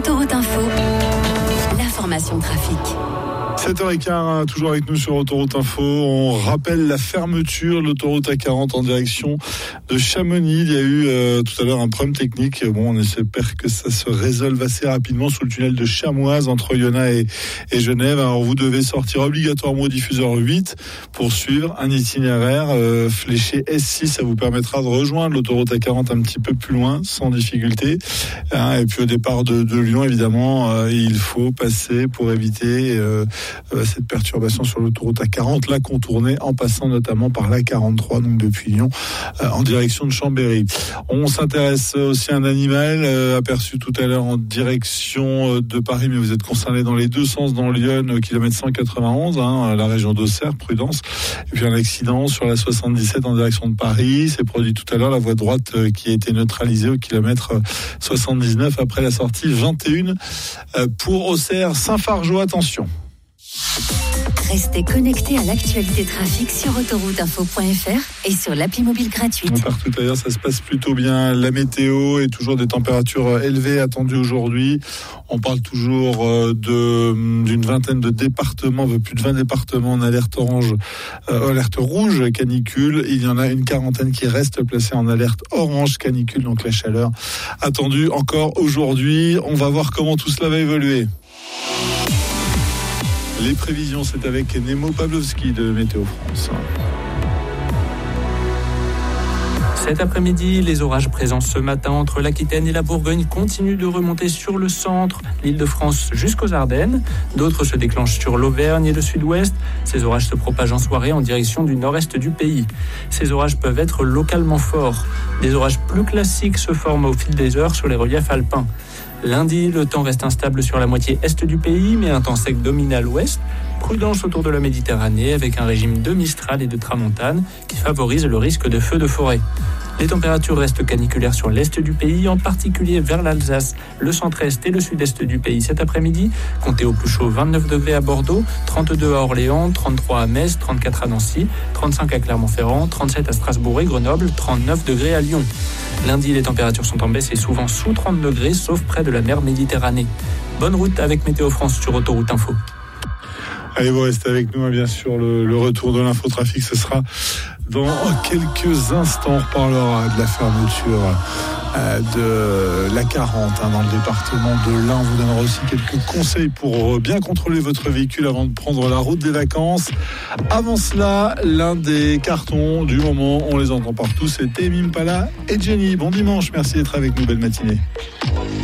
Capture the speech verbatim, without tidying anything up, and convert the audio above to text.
Autoroute Info, l'information trafic. sept heures quinze, toujours avec nous sur Autoroute Info. On rappelle la fermeture de l'autoroute A quarante en direction de Chamonix. Il y a eu euh, tout à l'heure un problème technique. Bon, on espère que ça se résolve assez rapidement sous le tunnel de Chamoise entre Yonne et, et Genève. Alors vous devez sortir obligatoirement au diffuseur huit pour suivre un itinéraire euh, fléché S six. Ça vous permettra de rejoindre l'autoroute A quarante un petit peu plus loin, sans difficulté. Hein, et puis au départ de, de Lyon, évidemment, euh, il faut passer pour éviter euh, cette perturbation sur l'autoroute A quarante, la contourner en passant notamment par l'A quarante-trois, donc depuis Lyon, euh, en direction de Chambéry. On s'intéresse aussi à un animal euh, aperçu tout à l'heure en direction de Paris, mais vous êtes concerné dans les deux sens, dans Lyon, kilomètre cent quatre-vingt-onze, hein, la région d'Auxerre, prudence. Et puis un accident sur la soixante-dix-sept en direction de Paris, s'est produit tout à l'heure, la voie droite euh, qui a été neutralisée au kilomètre soixante-dix-neuf après la sortie vingt et un euh, pour Auxerre. Saint-Fargeau, attention. Restez connectés à l'actualité trafic sur autoroute info point f r et sur l'appli mobile gratuite. Partout ailleurs, ça se passe plutôt bien. La météo et toujours des températures élevées attendues aujourd'hui. On parle toujours de, d'une vingtaine de départements, plus de vingt départements en alerte orange, euh, alerte rouge canicule. Il y en a une quarantaine qui restent placés en alerte orange canicule, donc la chaleur attendue encore aujourd'hui. On va voir comment tout cela va évoluer. Les prévisions, c'est avec Nemo Pavlovski de Météo France. Cet après-midi, les orages présents ce matin entre l'Aquitaine et la Bourgogne continuent de remonter sur le centre, l'Île-de-France jusqu'aux Ardennes. D'autres se déclenchent sur l'Auvergne et le sud-ouest. Ces orages se propagent en soirée en direction du nord-est du pays. Ces orages peuvent être localement forts. Des orages plus classiques se forment au fil des heures sur les reliefs alpins. Lundi, le temps reste instable sur la moitié est du pays, mais un temps sec domine à l'ouest. Prudence autour de la Méditerranée avec un régime de Mistral et de Tramontane qui favorise le risque de feux de forêt. Les températures restent caniculaires sur l'est du pays, en particulier vers l'Alsace, le centre-est et le sud-est du pays cet après-midi. Comptez au plus chaud vingt-neuf degrés à Bordeaux, trente-deux à Orléans, trente-trois à Metz, trente-quatre à Nancy, trente-cinq à Clermont-Ferrand, trente-sept à Strasbourg et Grenoble, trente-neuf degrés à Lyon. Lundi, les températures sont en baisse et souvent sous trente degrés, sauf près de la mer Méditerranée. Bonne route avec Météo France sur Autoroute Info. Allez, vous restez avec nous, bien sûr. Le, le retour de l'infotrafic, ce sera dans quelques instants. On reparlera de la fermeture euh, de l'A quarante hein, dans le département de l'Ain. On vous donnera aussi quelques conseils pour bien contrôler votre véhicule avant de prendre la route des vacances. Avant cela, l'un des cartons du moment, on les entend partout, c'est Tame Impala et Jenny. Bon dimanche, merci d'être avec nous, belle matinée.